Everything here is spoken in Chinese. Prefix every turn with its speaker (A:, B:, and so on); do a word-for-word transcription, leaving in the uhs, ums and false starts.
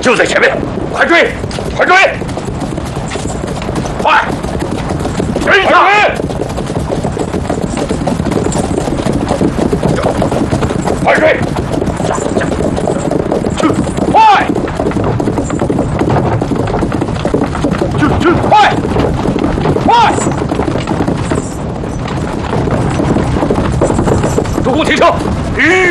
A: 就在前面，快追，快追，快，追上！快追！去，快！去去，快！快！中途停车！一。